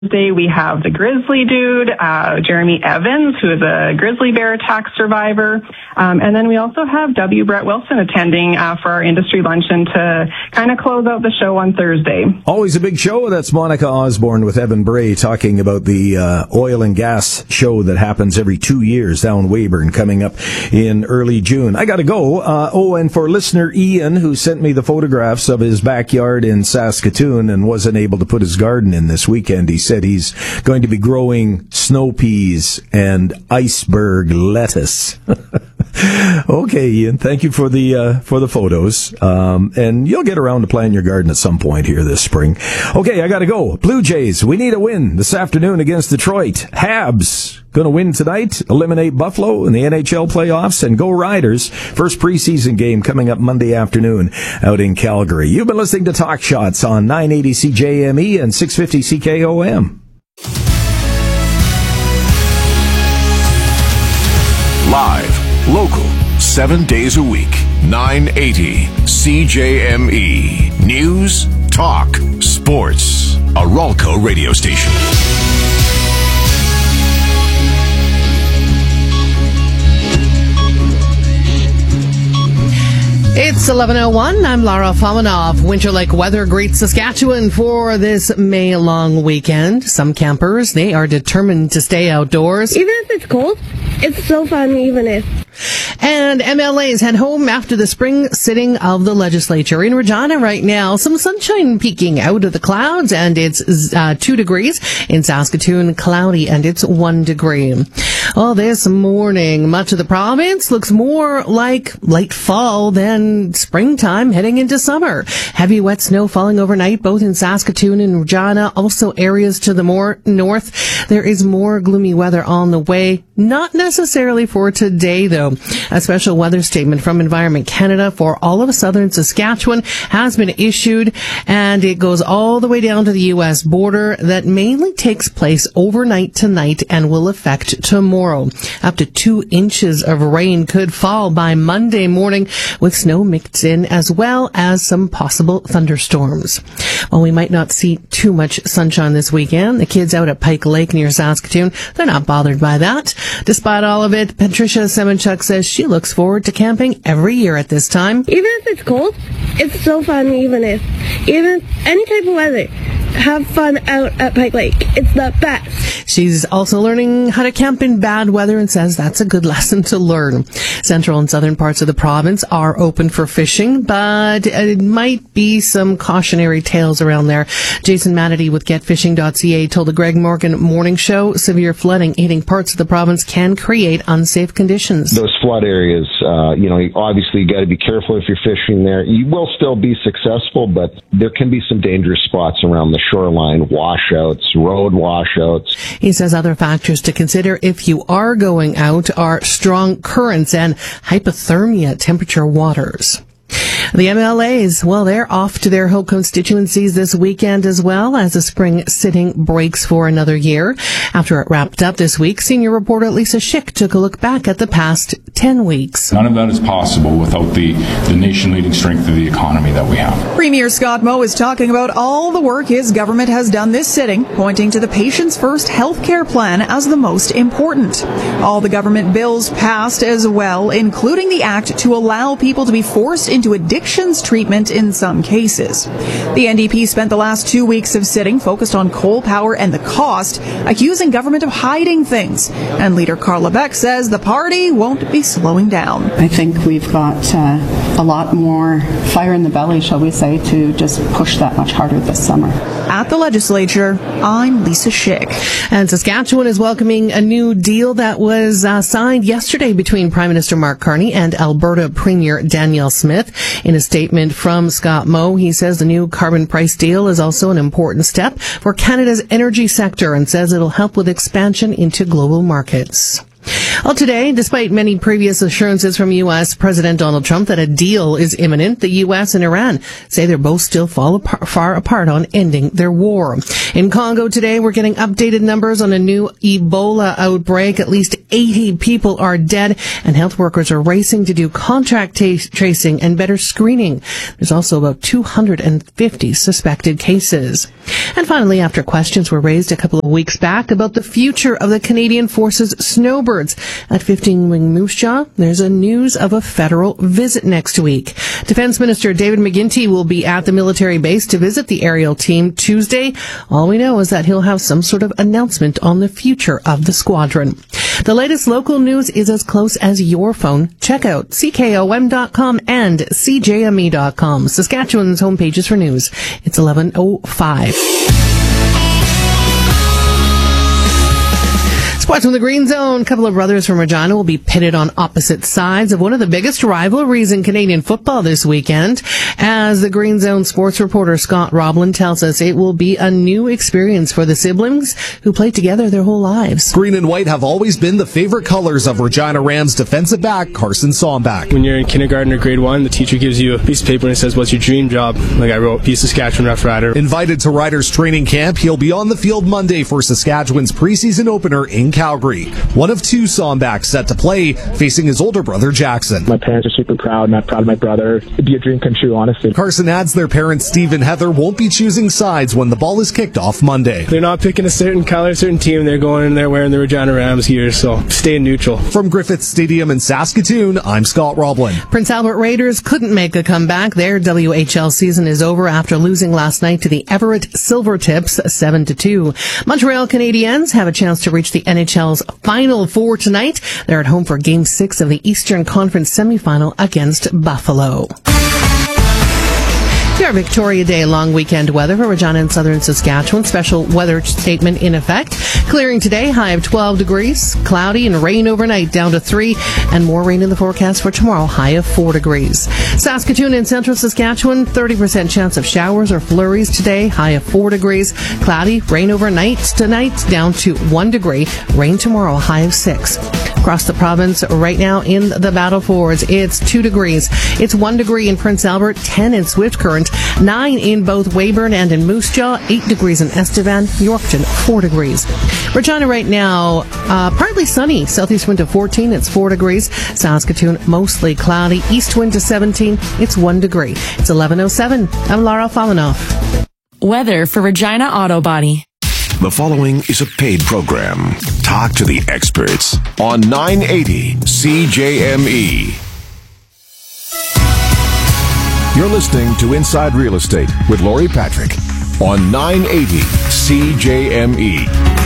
Today we have the Grizzly Dude, Jeremy Evans, who is a grizzly bear attack survivor. And then we also have W. Brett Wilson attending for our industry luncheon to kind of close out the show on Thursday. Always a big show. That's Monica Osborne with Evan Bray talking about the oil and gas show that happens every 2 years down Weyburn coming up in early June. I got to go. And for listener Ian, who sent me the photographs of his backyard in Saskatoon and wasn't able to put his garden in this weekend, he said he's going to be growing snow peas and iceberg lettuce. Okay, Ian, thank you for the photos. And you'll get around to planting your garden at some point here this spring. Okay, I got to go. Blue Jays, we need a win this afternoon against Detroit. Habs going to win tonight, eliminate Buffalo in the NHL playoffs, and go Riders. First preseason game coming up Monday afternoon out in Calgary. You've been listening to Talk Shots on 980 CJME and 650 CKOM. Live, local, 7 days a week, 980 CJME. News, talk, sports. A Ralco radio station. It's 11:01. I'm Lara Fominov. Winter Lake weather greets Saskatchewan for this May-long weekend. Some campers, they are determined to stay outdoors. Even if it's cold, it's so fun even if... And MLAs head home after the spring sitting of the legislature. In Regina right now, some sunshine peeking out of the clouds, and it's 2 degrees. In Saskatoon, cloudy, and it's 1 degree. Well, this morning, much of the province looks more like late fall than springtime heading into summer. Heavy wet snow falling overnight, both in Saskatoon and Regina, also areas to the more north. There is more gloomy weather on the way. Not necessarily for today, though. A special weather statement from Environment Canada for all of southern Saskatchewan has been issued, and it goes all the way down to the U.S. border. That mainly takes place overnight tonight and will affect tomorrow. Up to 2 inches of rain could fall by Monday morning, with snow mixed in as well as some possible thunderstorms. While we might not see too much sunshine this weekend, the kids out at Pike Lake near Saskatoon, they're not bothered by that. Despite all of it, Patricia Semenchuk says she looks forward to camping every year at this time. Even if it's cold, it's so fun even any type of weather. Have fun out at Pike Lake. It's the best. She's also learning how to camp in bad weather and says that's a good lesson to learn. Central and southern parts of the province are open for fishing, but it might be some cautionary tales around there. Jason Manatee with GetFishing.ca told the Greg Morgan Morning Show severe flooding hitting parts of the province can create unsafe conditions. Those flood areas, obviously you got to be careful if you're fishing there. You will still be successful, but there can be some dangerous spots around the shoreline, washouts, road washouts. He says other factors to consider if you are going out are strong currents and hypothermia temperature waters. The MLAs, well, they're off to their home constituencies this weekend as well as the spring sitting breaks for another year. After it wrapped up this week, senior reporter Lisa Schick took a look back at the past 10 weeks. None of that is possible without the nation-leading strength of the economy that we have. Premier Scott Moe is talking about all the work his government has done this sitting, pointing to the Patients First healthcare plan as the most important. All the government bills passed as well, including the act to allow people to be forced into addictions treatment in some cases. The NDP spent the last 2 weeks of sitting focused on coal power and the cost, accusing government of hiding things. And leader Carla Beck says the party won't be slowing down. I think we've got a lot more fire in the belly, shall we say, to just push that much harder this summer. At the legislature, I'm Lisa Schick. And Saskatchewan is welcoming a new deal that was signed yesterday between Prime Minister Mark Carney and Alberta Premier Danielle Smith. In a statement from Scott Moe, he says the new carbon price deal is also an important step for Canada's energy sector and says it'll help with expansion into global markets. Well, today, despite many previous assurances from U.S. President Donald Trump that a deal is imminent, the U.S. and Iran say they're both still far apart on ending their war. In Congo today, we're getting updated numbers on a new Ebola outbreak. At least 80 people are dead, and health workers are racing to do contact tracing and better screening. There's also about 250 suspected cases. And finally, after questions were raised a couple of weeks back about the future of the Canadian Forces snowbirds at 15 Wing Moose Jaw, there's a news of a federal visit next week. Defense Minister David McGuinty will be at the military base to visit the aerial team Tuesday. All we know is that he'll have some sort of announcement on the future of the squadron. The latest local news is as close as your phone. Check out CKOM.com and CJME.com, Saskatchewan's homepages for news. It's 11:05. Sports from the Green Zone. A couple of brothers from Regina will be pitted on opposite sides of one of the biggest rivalries in Canadian football this weekend. As the Green Zone sports reporter Scott Roblin tells us, it will be a new experience for the siblings who played together their whole lives. Green and white have always been the favorite colors of Regina Rams defensive back Carson Sombach. When you're in kindergarten or grade 1, the teacher gives you a piece of paper and says, "What's your dream job?" Like I wrote, "Be a Saskatchewan Rough Rider." Invited to Riders training camp, he'll be on the field Monday for Saskatchewan's preseason opener in Calgary. One of two Sombachs set to play, facing his older brother Jackson. My parents are super proud, and I'm proud of my brother. It'd be a dream come true, honestly. Carson adds their parents Steve and Heather won't be choosing sides when the ball is kicked off Monday. They're not picking a certain color, certain team. They're going in there wearing the Regina Rams gear, so staying neutral. From Griffith Stadium in Saskatoon, I'm Scott Roblin. Prince Albert Raiders couldn't make a comeback. Their WHL season is over after losing last night to the Everett Silvertips 7-2. Montreal Canadiens have a chance to reach the NHL's Final Four tonight. They're at home for Game 6 of the Eastern Conference semifinal against Buffalo. Your Victoria Day long weekend weather for Regina and southern Saskatchewan. Special weather statement in effect. Clearing today, high of 12 degrees. Cloudy and rain overnight, down to 3. And more rain in the forecast for tomorrow, high of 4 degrees. Saskatoon and central Saskatchewan, 30% chance of showers or flurries today, high of 4 degrees. Cloudy, rain overnight tonight, down to 1 degree. Rain tomorrow, high of 6. Across the province right now in the Battle Fords, it's 2 degrees. It's 1 degree in Prince Albert, 10 in Swift Current, 9 in both Weyburn and in Moose Jaw, 8 degrees in Estevan, Yorkton, 4 degrees. Regina right now, partly sunny, southeast wind to 14, it's 4 degrees. Saskatoon, mostly cloudy, east wind to 17, it's 1 degree. It's 11:07. I'm Laura Falanoff. Weather for Regina Auto Body. The following is a paid program. Talk to the experts on 980 CJME. You're listening to Inside Real Estate with Lori Patrick on 980 CJME.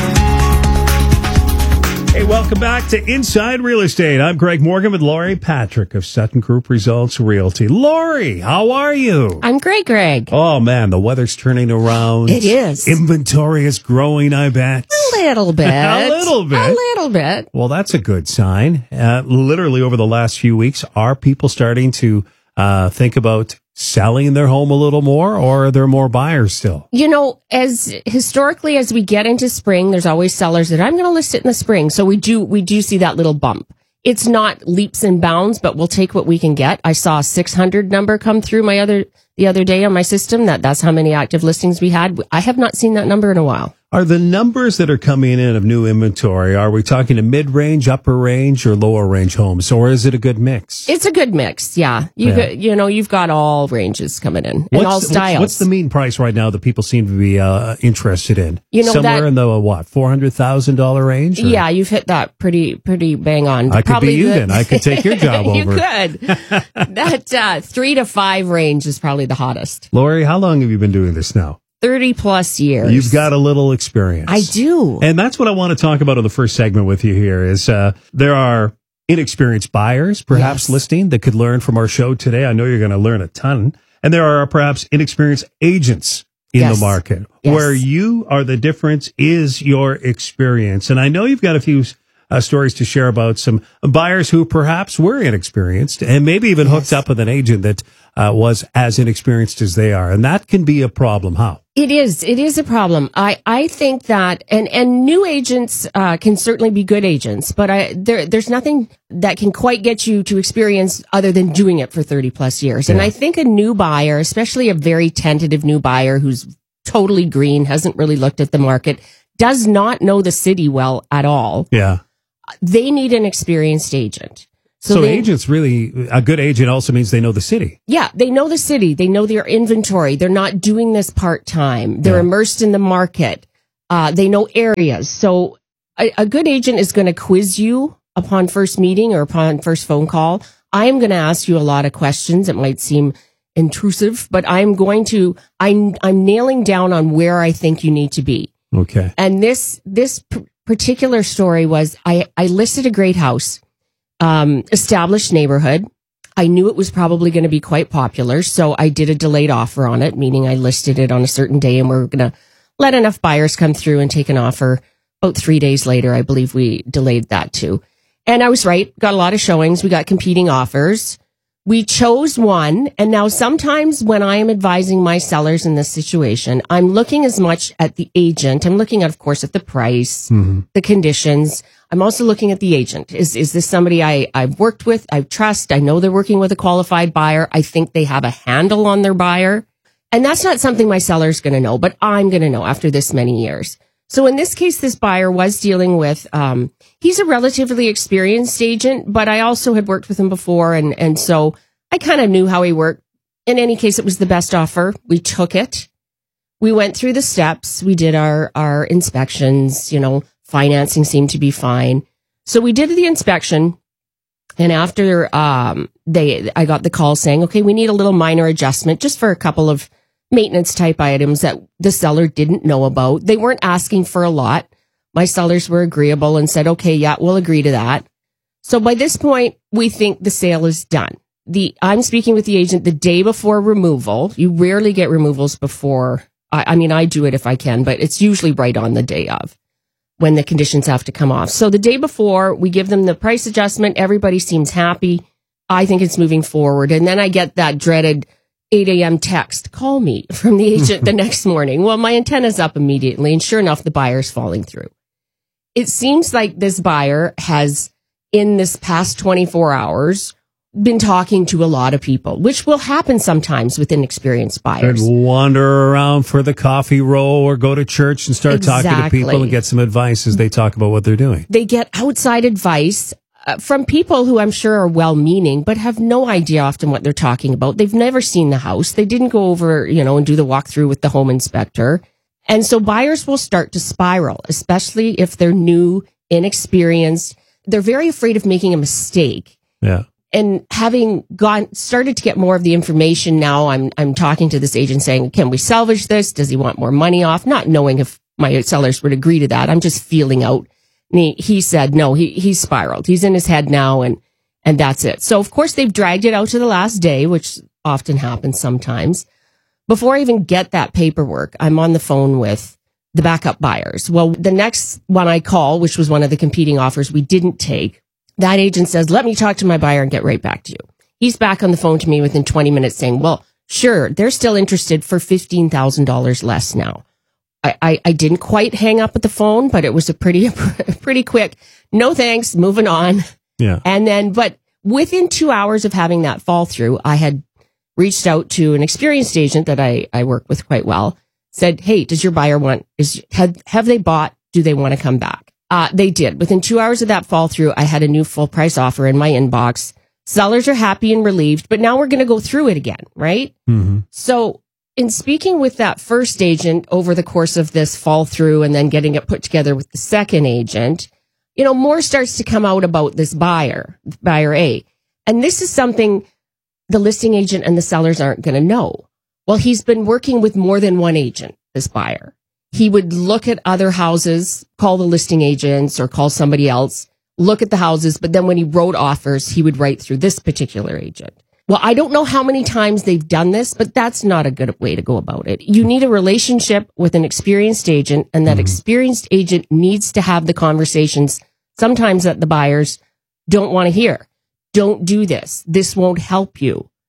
Hey, welcome back to Inside Real Estate. I'm Greg Morgan with Lori Patrick of Sutton Group Results Realty. Lori, how are you? I'm great, Greg. Oh, man, the weather's turning around. It is. Inventory is growing, I bet. A little bit. A little bit. A little bit. Well, that's a good sign. Literally over the last few weeks, are people starting to think about selling their home a little more, or are there more buyers still? You know, as historically as we get into spring, there's always sellers that I'm going to list it in the spring. So we do see that little bump. It's not leaps and bounds, but we'll take what we can get. I saw a 600 number come through the other day on my system. That's how many active listings we had. I have not seen that number in a while. Are the numbers that are coming in of new inventory, are we talking a mid-range, upper range, or lower range homes, or is it a good mix? It's a good mix, yeah. You've got all ranges coming in and all styles. What's the mean price right now that people seem to be interested in? Somewhere in the $400,000 range? Or? Yeah, you've hit that pretty bang on. I could be you then. I could take your job over. You could. That 3 to 5 range is probably the hottest. Lori, how long have you been doing this now? 30 plus years. You've got a little experience. I do. And that's what I want to talk about in the first segment with you here is there are inexperienced buyers, perhaps listing, that could learn from our show today. I know you're going to learn a ton. And there are perhaps inexperienced agents in the market where you are the difference is your experience. And I know you've got a few stories to share about some buyers who perhaps were inexperienced and maybe even hooked up with an agent that was as inexperienced as they are. And that can be a problem. How? It is a problem. I think that, and new agents can certainly be good agents, but there's nothing that can quite get you to experience other than doing it for 30 plus years. And I think a new buyer, especially a very tentative new buyer who's totally green, hasn't really looked at the market, does not know the city well at all. Yeah. They need an experienced agent. So agents really, a good agent also means they know the city. Yeah, they know the city. They know their inventory. They're not doing this part-time. They're immersed in the market. They know areas. So a good agent is going to quiz you upon first meeting or upon first phone call. I am going to ask you a lot of questions. It might seem intrusive, but I'm nailing down on where I think you need to be. Okay. And this particular story was, I listed a great house. Established neighborhood. I knew it was probably going to be quite popular, so I did a delayed offer on it, meaning I listed it on a certain day and we're going to let enough buyers come through and take an offer. About 3 days later, I believe we delayed that too. And I was right. Got a lot of showings. We got competing offers. We chose one. And now sometimes when I am advising my sellers in this situation, I'm looking as much at the agent. I'm looking at, of course, at the price, the conditions. I'm also looking at the agent. Is this somebody I've worked with, I trust, I know they're working with a qualified buyer, I think they have a handle on their buyer. And that's not something my seller's going to know, but I'm going to know after this many years. So in this case, this buyer was dealing with, he's a relatively experienced agent, but I also had worked with him before. And so I kind of knew how he worked. In any case, it was the best offer. We took it. We went through the steps. We did our inspections, financing seemed to be fine. So we did the inspection. And after, I got the call saying, okay, we need a little minor adjustment just for a couple of maintenance type items that the seller didn't know about. They weren't asking for a lot. My sellers were agreeable and said, okay, yeah, we'll agree to that. So by this point, we think the sale is done. I'm speaking with the agent the day before removal. You rarely get removals before. I do it if I can, but it's usually right on the day of when the conditions have to come off. So the day before, we give them the price adjustment. Everybody seems happy. I think it's moving forward. And then I get that dreaded 8 a.m. text, call me, from the agent the next morning. Well, my antenna's up immediately, and sure enough, the buyer's falling through. It seems like this buyer has, in this past 24 hours, been talking to a lot of people, which will happen sometimes with inexperienced buyers. And wander around for the coffee roll or go to church and start talking to people and get some advice as they talk about what they're doing. They get outside advice from people who I'm sure are well-meaning, but have no idea often what they're talking about. They've never seen the house. They didn't go over, and do the walkthrough with the home inspector. And so buyers will start to spiral, especially if they're new, inexperienced. They're very afraid of making a mistake. Yeah. And having started to get more of the information now, I'm talking to this agent saying, can we salvage this? Does he want more money off? Not knowing if my sellers would agree to that. I'm just feeling out. And he said, no, he's spiraled. He's in his head now, and that's it. So, of course, they've dragged it out to the last day, which often happens sometimes. Before I even get that paperwork, I'm on the phone with the backup buyers. Well, the next one I call, which was one of the competing offers we didn't take, that agent says, let me talk to my buyer and get right back to you. He's back on the phone to me within 20 minutes saying, well, sure, they're still interested for $15,000 less now. I didn't quite hang up at the phone, but it was a pretty quick, no thanks, moving on. Yeah. And then, but within 2 hours of having that fall through, I had reached out to an experienced agent that I work with quite well, said, hey, does your buyer have they bought? Do they want to come back? They did. Within 2 hours of that fall through, I had a new full price offer in my inbox. Sellers are happy and relieved, but now we're going to go through it again, right? Mm-hmm. So in speaking with that first agent over the course of this fall through and then getting it put together with the second agent, more starts to come out about this buyer A. And this is something the listing agent and the sellers aren't going to know. Well, he's been working with more than one agent, this buyer. He would look at other houses, call the listing agents or call somebody else, look at the houses, but then when he wrote offers, he would write through this particular agent. Well, I don't know how many times they've done this, but that's not a good way to go about it. You need a relationship with an experienced agent, and that experienced agent needs to have the conversations sometimes that the buyers don't want to hear. Don't do this. This won't help you.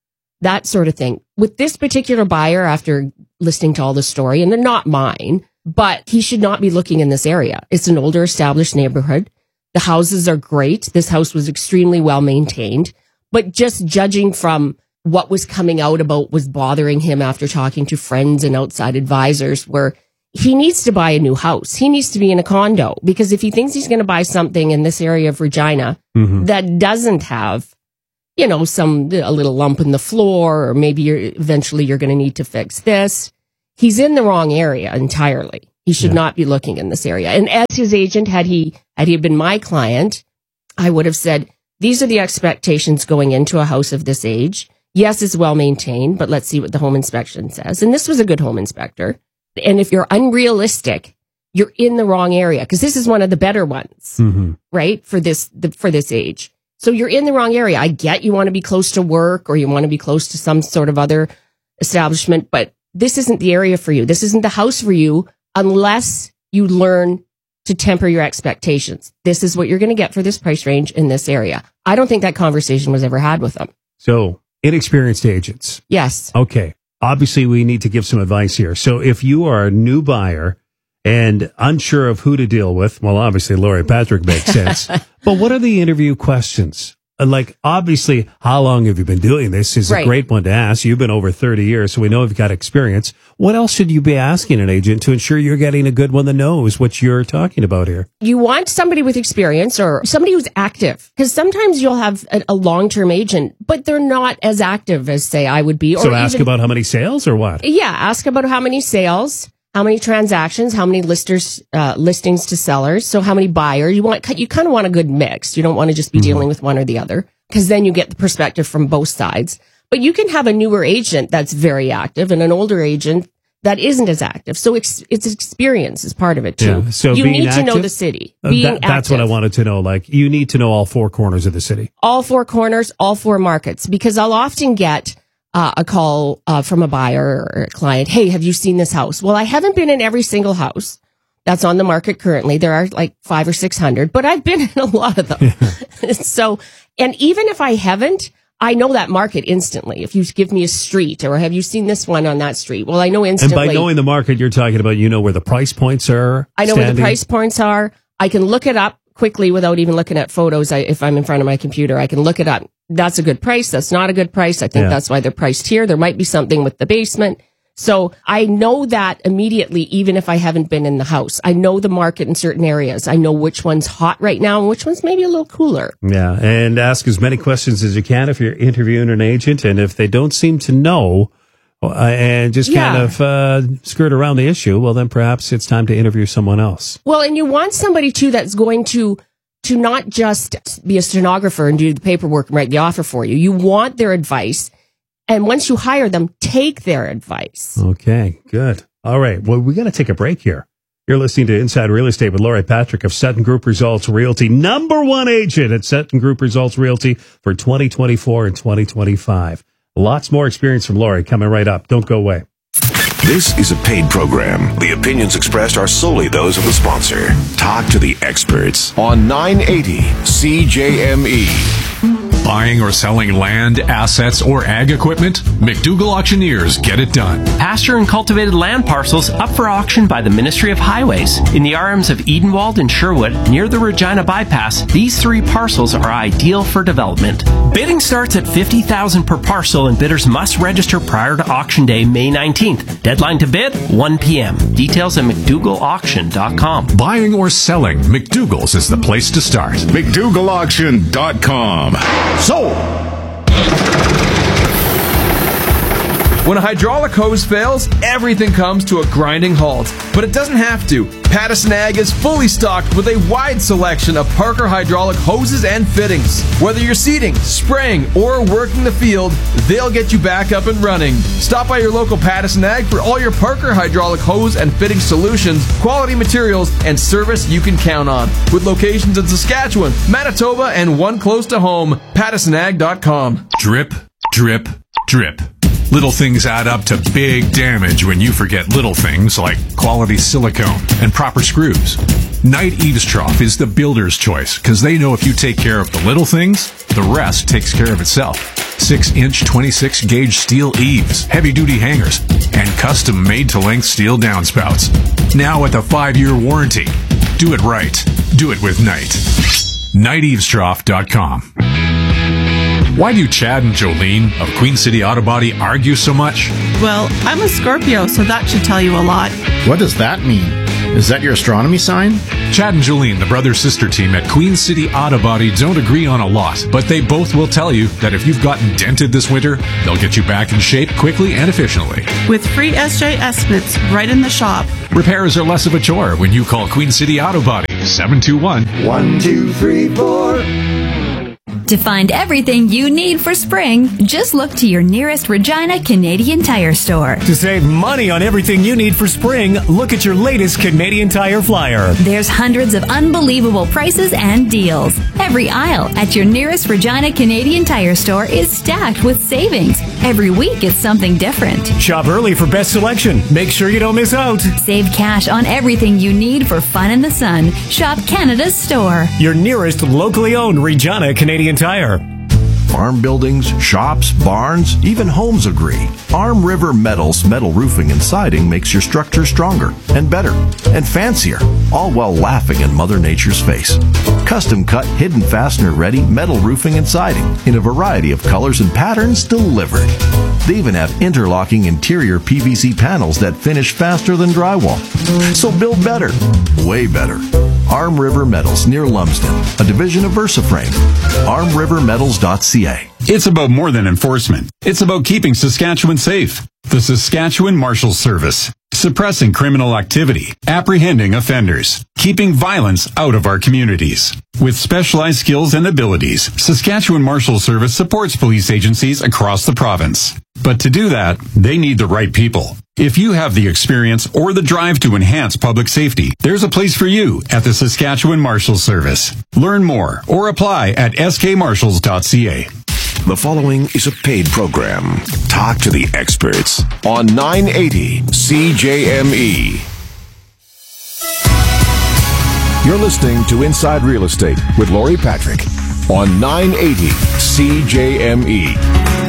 that sort of thing. With this particular buyer, after listening to all the story, and they're not mine, but he should not be looking in this area. It's an older established neighborhood. The houses are great. This house was extremely well maintained, but just judging from what was coming out about was bothering him after talking to friends and outside advisors, where he needs to buy a new house. He needs to be in a condo, because if he thinks he's going to buy something in this area of Regina that doesn't have, you know, a little lump in the floor, or maybe eventually you're going to need to fix this, he's in the wrong area entirely. He should not be looking in this area. And as his agent, had he been my client, I would have said, these are the expectations going into a house of this age. Yes, it's well maintained, but let's see what the home inspection says. And this was a good home inspector. And if you're unrealistic, you're in the wrong area, because this is one of the better ones, right? For this age. So you're in the wrong area. I get you want to be close to work, or you want to be close to some sort of other establishment, but this isn't the area for you. This isn't the house for you unless you learn to temper your expectations. This is what you're going to get for this price range in this area. I don't think that conversation was ever had with them. So, inexperienced agents. Yes. Okay. Obviously, we need to give some advice here. So if you are a new buyer and unsure of who to deal with, well, obviously, Laurie Patrick makes sense. But what are the interview questions? Like, obviously, how long have you been doing this is a great one to ask. You've been over 30 years, so we know you've got experience. What else should you be asking an agent to ensure you're getting a good one that knows what you're talking about here? You want somebody with experience, or somebody who's active, because sometimes you'll have a long-term agent, but they're not as active as, say, I would be. Or so ask about how many sales or what? Yeah, ask about how many sales, how many transactions, how many listings to sellers. So how many buyers you kind of want a good mix. You don't want to just be dealing with one or the other, because then you get the perspective from both sides. But you can have a newer agent that's very active and an older agent that isn't as active. So it's experience is part of it too. Yeah. So you need active, to know the city. That's what I wanted to know. Like, you need to know all four corners of the city. All four corners, all four markets, because I'll often get a call from a buyer or a client. Hey, have you seen this house? Well, I haven't been in every single house that's on the market currently. There are like 500 or 600, but I've been in a lot of them. So, and even if I haven't, I know that market instantly. If you give me a street, or have you seen this one on that street? Well, I know instantly. And by knowing the market, you're talking about, you know where the price points are. I know where the price points are. I can look it up quickly without even looking at photos. If I'm in front of my computer, I can look it up. That's a good price. That's not a good price. I think that's why they're priced here. There might be something with the basement. So I know that immediately, even if I haven't been in the house. I know the market in certain areas. I know which one's hot right now and which one's maybe a little cooler. Yeah, and ask as many questions as you can if you're interviewing an agent. And if they don't seem to know and just kind of skirt around the issue, well, then perhaps it's time to interview someone else. Well, and you want somebody, too, that's going to not just be a stenographer and do the paperwork and write the offer for you. You want their advice. And once you hire them, take their advice. Okay, good. All right. Well, we got to take a break here. You're listening to Inside Real Estate with Laurie Patrick of Sutton Group Results Realty, #1 agent at Sutton Group Results Realty for 2024 and 2025. Lots more experience from Laurie coming right up. Don't go away. This is a paid program. The opinions expressed are solely those of the sponsor. Talk to the experts on 980 CJME. Buying or selling land, assets, or ag equipment? McDougall Auctioneers get it done. Pasture and cultivated land parcels up for auction by the Ministry of Highways. In the RMs of Edenwald and Sherwood, near the Regina Bypass, these 3 parcels are ideal for development. Bidding starts at $50,000 per parcel, and bidders must register prior to auction day, May 19th. Deadline to bid, 1 p.m. Details at McDougallAuction.com. Buying or selling, McDougall's is the place to start. McDougallAuction.com. Sold! When a hydraulic hose fails, everything comes to a grinding halt. But it doesn't have to. Patterson Ag is fully stocked with a wide selection of Parker hydraulic hoses and fittings. Whether you're seeding, spraying, or working the field, they'll get you back up and running. Stop by your local Patterson Ag for all your Parker hydraulic hose and fitting solutions, quality materials, and service you can count on. With locations in Saskatchewan, Manitoba, and one close to home, PattersonAg.com. Drip, drip, drip. Little things add up to big damage when you forget little things like quality silicone and proper screws. Knight Eavestrough is the builder's choice because they know if you take care of the little things, the rest takes care of itself. 6-inch 26-gauge steel eaves, heavy-duty hangers, and custom made-to-length steel downspouts. Now with a 5-year warranty. Do it right. Do it with Knight. KnightEavestrough.com. Why do Chad and Jolene of Queen City Auto Body argue so much? Well, I'm a Scorpio, so that should tell you a lot. What does that mean? Is that your astronomy sign? Chad and Jolene, the brother-sister team at Queen City Auto Body, don't agree on a lot, but they both will tell you that if you've gotten dented this winter, they'll get you back in shape quickly and efficiently. With free SJ estimates right in the shop. Repairs are less of a chore when you call Queen City Auto Body, 721-1234. To find everything you need for spring, just look to your nearest Regina Canadian Tire store. To save money on everything you need for spring, look at your latest Canadian Tire flyer. There's hundreds of unbelievable prices and deals. Every aisle at your nearest Regina Canadian Tire store is stacked with savings. Every week it's something different. Shop early for best selection. Make sure you don't miss out. Save cash on everything you need for fun in the sun. Shop Canada's store. Your nearest locally owned Regina Canadian Tire. Farm buildings, shops, barns, even homes agree. Arm River Metals metal roofing and siding makes your structure stronger and better and fancier, all while laughing in Mother Nature's face. Custom cut, hidden fastener ready metal roofing and siding in a variety of colors and patterns delivered. They even have interlocking interior PVC panels that finish faster than drywall. So build better, way better. Arm River Metals near Lumsden, a division of VersaFrame. ArmRiverMetals.ca. It's about more than enforcement. It's about keeping Saskatchewan safe. The Saskatchewan Marshals Service. Suppressing criminal activity, apprehending offenders, keeping violence out of our communities. With specialized skills and abilities, Saskatchewan Marshals Service supports police agencies across the province. But to do that, they need the right people. If you have the experience or the drive to enhance public safety, there's a place for you at the Saskatchewan Marshals Service. Learn more or apply at skmarshals.ca. The following is a paid program. Talk to the experts on 980 CJME. You're listening to Inside Real Estate with Lori Patrick on 980 CJME.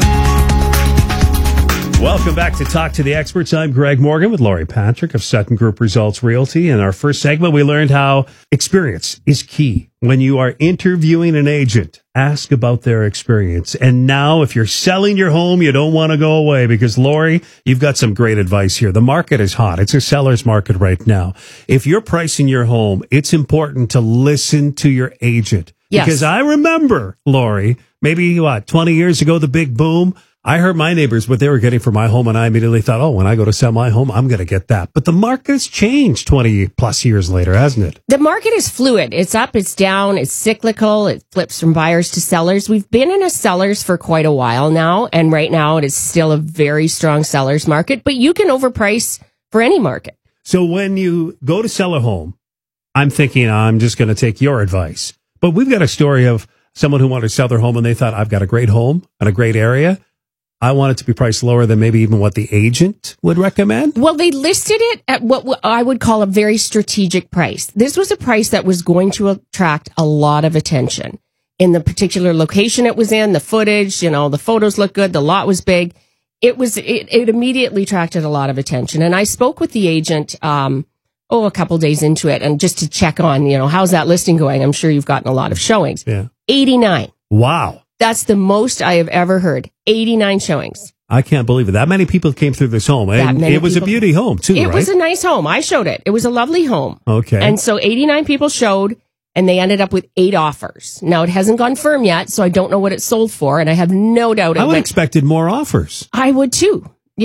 Welcome back to Talk to the Experts. I'm Greg Morgan with Lori Patrick of Sutton Group Results Realty. In our first segment, we learned how experience is key. When you are interviewing an agent, ask about their experience. And now, if you're selling your home, you don't want to go away because, Lori, you've got some great advice here. The market is hot. It's a seller's market right now. If you're pricing your home, it's important to listen to your agent. Yes. Because I remember, Lori, maybe, 20 years ago, the big boom. I heard my neighbors what they were getting for my home, and I immediately thought, oh, when I go to sell my home, I'm going to get that. But the market's changed 20 plus years later, hasn't it? The market is fluid. It's up, it's down, it's cyclical. It flips from buyers to sellers. We've been in a sellers for quite a while now, and right now it is still a very strong sellers market, but you can overprice for any market. So when you go to sell a home, I'm thinking I'm just going to take your advice. But we've got a story of someone who wanted to sell their home, and they thought, I've got a great home and a great area. I want it to be priced lower than maybe even what the agent would recommend. Well, they listed it at what I would call a very strategic price. This was a price that was going to attract a lot of attention. In the particular location it was in, the footage, the photos looked good, the lot was big. It immediately attracted a lot of attention. And I spoke with the agent, a couple days into it, and just to check on, how's that listing going? I'm sure you've gotten a lot of showings. Yeah. 89. Wow. That's the most I have ever heard. 89 showings. I can't believe it. That many people came through this home. And it was a beauty home, too, right? It was a nice home. I showed it. It was a lovely home. Okay. And so 89 people showed, and they ended up with 8 offers. Now, it hasn't gone firm yet, so I don't know what it sold for, and I have no doubt. I would have expected more offers. I would, too.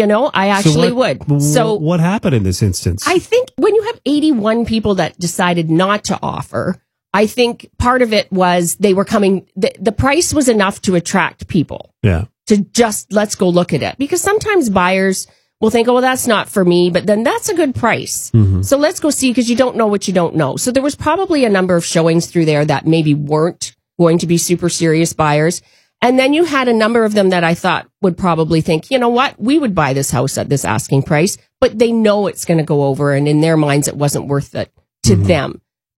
I actually would. So what happened in this instance? I think when you have 81 people that decided not to offer, I think part of it was they were coming, the price was enough to attract people. Yeah. To just, let's go look at it. Because sometimes buyers will think, oh, well, that's not for me, but then that's a good price. Mm-hmm. So let's go see, because you don't know what you don't know. So there was probably a number of showings through there that maybe weren't going to be super serious buyers. And then you had a number of them that I thought would probably think, you know what, we would buy this house at this asking price, but they know it's going to go over. And in their minds, it wasn't worth it to them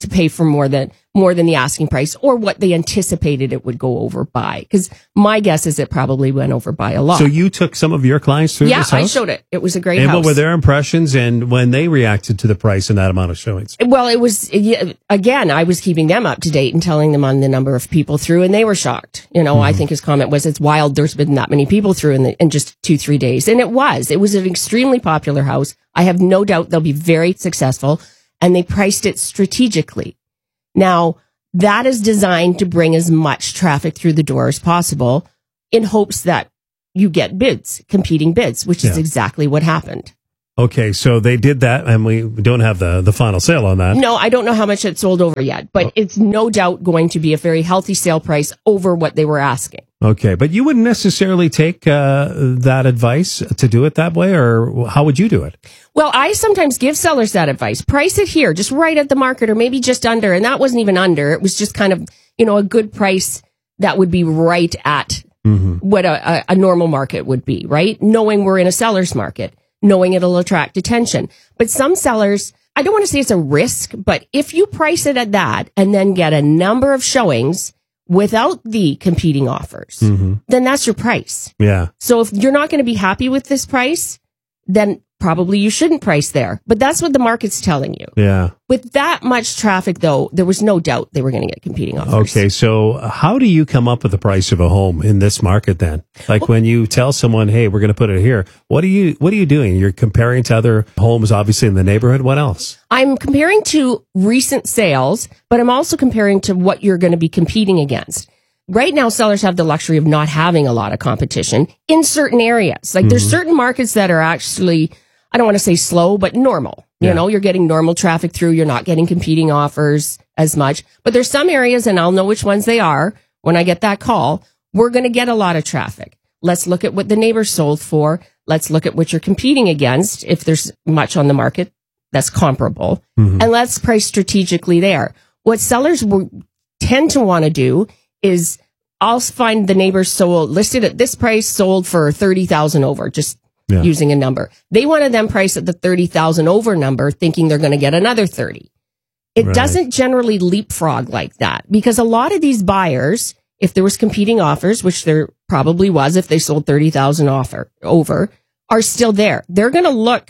to pay for more than the asking price or what they anticipated it would go over by. Because my guess is it probably went over by a lot. So you took some of your clients through this house? Yeah, I showed it. It was a great house. And what were their impressions and when they reacted to the price and that amount of showings? Well, it was, again, I was keeping them up to date and telling them on the number of people through, and they were shocked. I think his comment was, it's wild there's been that many people through in just 2-3 days. And it was an extremely popular house. I have no doubt they'll be very successful, and they priced it strategically. Now, that is designed to bring as much traffic through the door as possible in hopes that you get competing bids, which is exactly what happened. Okay, so they did that, and we don't have the final sale on that. No, I don't know how much it sold over yet, but it's no doubt going to be a very healthy sale price over what they were asking. Okay, but you wouldn't necessarily take that advice to do it that way, or how would you do it? Well, I sometimes give sellers that advice. Price it here, just right at the market, or maybe just under. And that wasn't even under. It was just kind of, a good price that would be right at what a normal market would be, right? Knowing we're in a seller's market, knowing it'll attract attention. But some sellers, I don't want to say it's a risk, but if you price it at that and then get a number of showings without the competing offers, then that's your price. Yeah. So if you're not going to be happy with this price, then probably you shouldn't price there. But that's what the market's telling you. Yeah. With that much traffic, though, there was no doubt they were going to get competing offers. Okay, so how do you come up with the price of a home in this market then? Like when you tell someone, hey, we're going to put it here, what are you doing? You're comparing to other homes, obviously, in the neighborhood. What else? I'm comparing to recent sales, but I'm also comparing to what you're going to be competing against. Right now, sellers have the luxury of not having a lot of competition in certain areas. Like there's certain markets that are actually, I don't want to say slow, but normal. You're getting normal traffic through. You're not getting competing offers as much. But there's some areas, and I'll know which ones they are when I get that call, we're going to get a lot of traffic. Let's look at what the neighbors sold for. Let's look at what you're competing against. If there's much on the market that's comparable. And let's price strategically there. What sellers tend to want to do is I'll find the neighbors listed at this price, sold for 30,000 over, just using a number. They want to then price at the 30,000 over number, thinking they're going to get another 30. It doesn't generally leapfrog like that, because a lot of these buyers, if there was competing offers, which there probably was if they sold 30,000 over, are still there. They're going to look,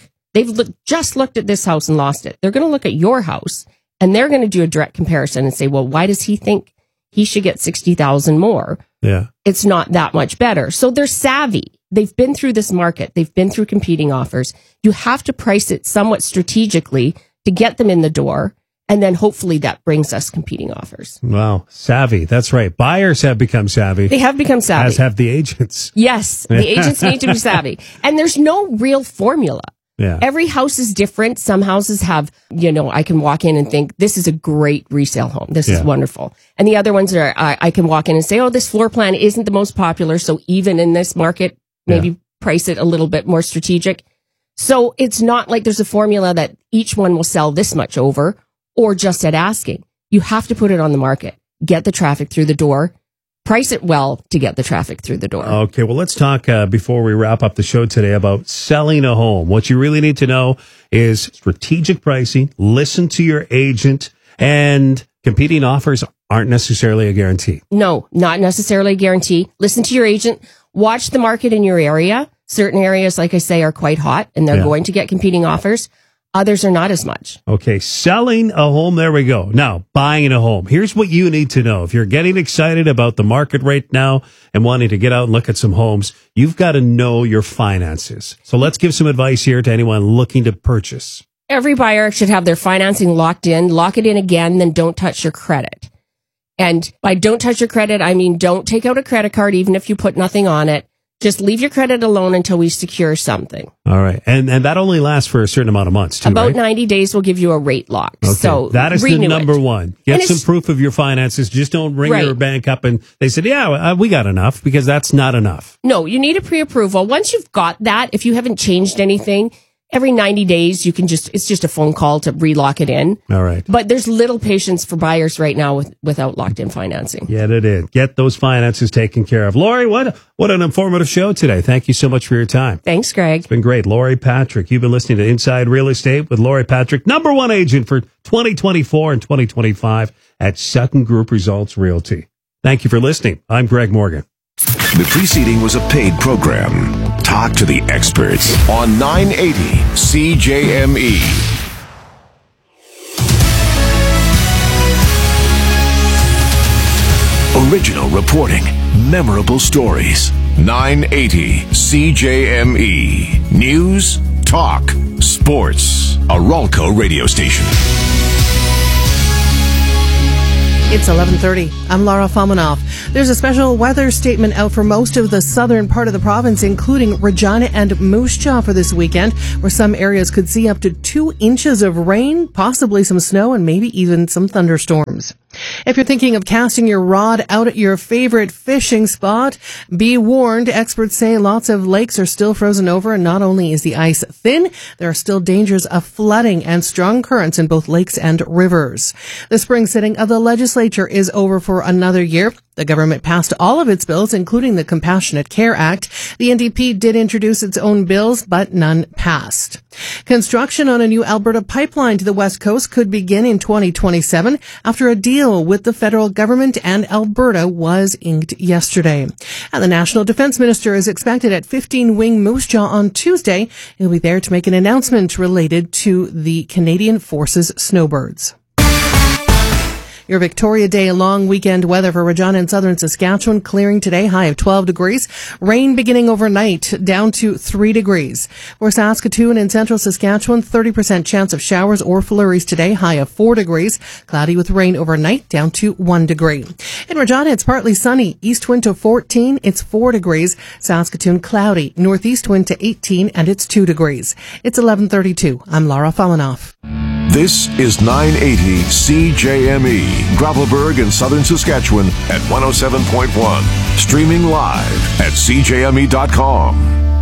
just looked at this house and lost it. They're going to look at your house and they're going to do a direct comparison and say, well, why does he think he should get 60,000 more? Yeah. It's not that much better. So they're savvy. They've been through this market. They've been through competing offers. You have to price it somewhat strategically to get them in the door. And then hopefully that brings us competing offers. Wow. Savvy. That's right. Buyers have become savvy. They have become savvy. As have the agents. Yes. The agents need to be savvy. And there's no real formula. Yeah. Every house is different. Some houses have, I can walk in and think, this is a great resale home. This is wonderful. And the other ones are, I can walk in and say, oh, this floor plan isn't the most popular. So even in this market, maybe price it a little bit more strategic. So it's not like there's a formula that each one will sell this much over or just at asking. You have to put it on the market, get the traffic through the door, price it well to get the traffic through the door. Okay, well, let's talk before we wrap up the show today about selling a home. What you really need to know is strategic pricing, listen to your agent, and competing offers aren't necessarily a guarantee. No, not necessarily a guarantee. Listen to your agent. Watch the market in your area. Certain areas, like I say, are quite hot, and they're going to get competing offers. Others are not as much. Okay, selling a home. There we go. Now, buying a home. Here's what you need to know. If you're getting excited about the market right now and wanting to get out and look at some homes, you've got to know your finances. So let's give some advice here to anyone looking to purchase. Every buyer should have their financing locked in. Lock it in again, then don't touch your credit. And by don't touch your credit, I mean don't take out a credit card even if you put nothing on it. Just leave your credit alone until we secure something. All right. And that only lasts for a certain amount of months, too, About right? 90 days will give you a rate lock. Okay. So that is the number one. Get some proof of your finances. Just don't ring your bank up and they said, we got enough, because that's not enough. No, you need a pre-approval. Once you've got that, if you haven't changed anything, every 90 days, it's just a phone call to relock it in. All right. But there's little patience for buyers right now without locked-in financing. Get it in. Get those finances taken care of. Lori, what an informative show today. Thank you so much for your time. Thanks, Greg. It's been great. Lori Patrick, you've been listening to Inside Real Estate with Lori Patrick, #1 agent for 2024 and 2025 at Sutton Group Results Realty. Thank you for listening. I'm Greg Morgan. The preceding was a paid program. Talk to the experts on 980 CJME. Original reporting, memorable stories. 980 CJME. News, talk, sports. A Ralco radio station. It's 11:30. I'm Laura Falmanoff. There's a special weather statement out for most of the southern part of the province, including Regina and Moose Jaw for this weekend, where some areas could see up to 2 inches of rain, possibly some snow, and maybe even some thunderstorms. If you're thinking of casting your rod out at your favorite fishing spot, be warned. Experts say lots of lakes are still frozen over, and not only is the ice thin, there are still dangers of flooding and strong currents in both lakes and rivers. The spring sitting of the legislature is over for another year. The government passed all of its bills, including the Compassionate Care Act. The NDP did introduce its own bills, but none passed. Construction on a new Alberta pipeline to the West Coast could begin in 2027 after a deal with the federal government and Alberta was inked yesterday. And the National Defence Minister is expected at 15 Wing Moose Jaw on Tuesday. He'll be there to make an announcement related to the Canadian Forces snowbirds. Your Victoria Day long weekend weather for Regina and southern Saskatchewan, clearing today, high of 12 degrees. Rain beginning overnight, down to 3 degrees. For Saskatoon and central Saskatchewan, 30% chance of showers or flurries today, high of 4 degrees. Cloudy with rain overnight, down to 1 degree. In Regina, it's partly sunny. East wind to 14, it's 4 degrees. Saskatoon, cloudy. Northeast wind to 18, and it's 2 degrees. It's 11:32. I'm Laura Falmanoff. This is 980 CJME, Gravelburg in southern Saskatchewan at 107.1. Streaming live at CJME.com.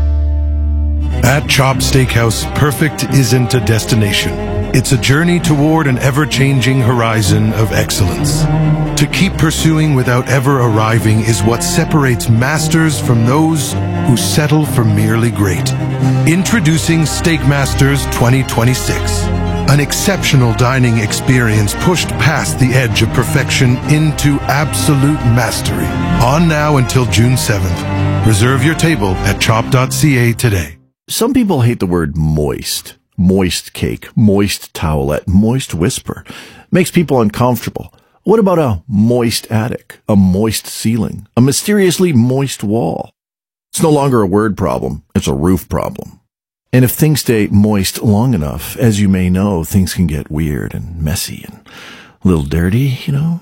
At Chop Steakhouse, perfect isn't a destination. It's a journey toward an ever-changing horizon of excellence. To keep pursuing without ever arriving is what separates masters from those who settle for merely great. Introducing Steak Masters 2026. An exceptional dining experience pushed past the edge of perfection into absolute mastery. On now until June 7th. Reserve your table at chop.ca today. Some people hate the word moist. Moist cake, moist towelette, moist whisper. Makes people uncomfortable. What about a moist attic, a moist ceiling, a mysteriously moist wall? It's no longer a word problem, it's a roof problem. And if things stay moist long enough, as you may know, things can get weird and messy and a little dirty, you know,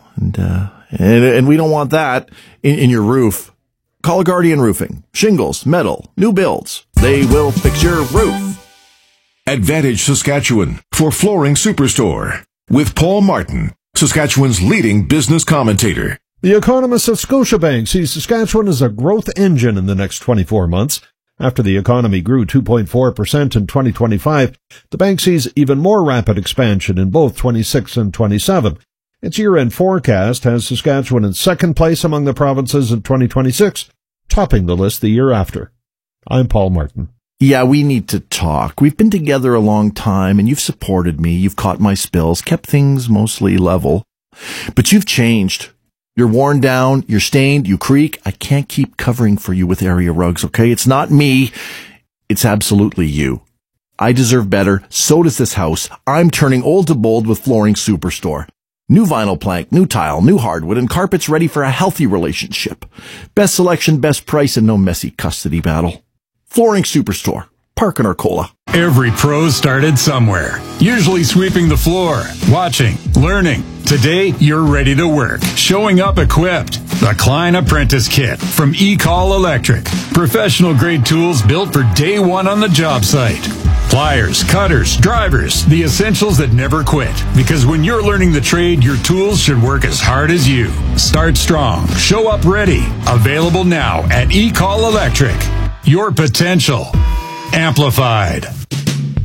and we don't want that in your roof. Call Guardian Roofing. Shingles, metal, new builds. They will fix your roof. Advantage Saskatchewan for Flooring Superstore with Paul Martin, Saskatchewan's leading business commentator. The economist of Scotiabank sees Saskatchewan as a growth engine in the next 24 months. After the economy grew 2.4% in 2025, the bank sees even more rapid expansion in both 26 and 27. Its year-end forecast has Saskatchewan in second place among the provinces in 2026, topping the list the year after. I'm Paul Martin. Yeah, we need to talk. We've been together a long time, and you've supported me. You've caught my spills, kept things mostly level. But you've changed. You're worn down, you're stained, you creak. I can't keep covering for you with area rugs, okay? It's not me. It's absolutely you. I deserve better. So does this house. I'm turning old to bold with Flooring Superstore. New vinyl plank, new tile, new hardwood, and carpets ready for a healthy relationship. Best selection, best price, and no messy custody battle. Flooring Superstore. Park in Arcola. Every pro started somewhere, usually sweeping the floor, watching, learning. Today, you're ready to work, showing up equipped. The Klein Apprentice Kit from E-Call Electric. Professional grade tools built for day one on the job site. Pliers, cutters, drivers, the essentials that never quit. Because when you're learning the trade, your tools should work as hard as you. Start strong, show up ready. Available now at E-Call Electric. Your potential amplified.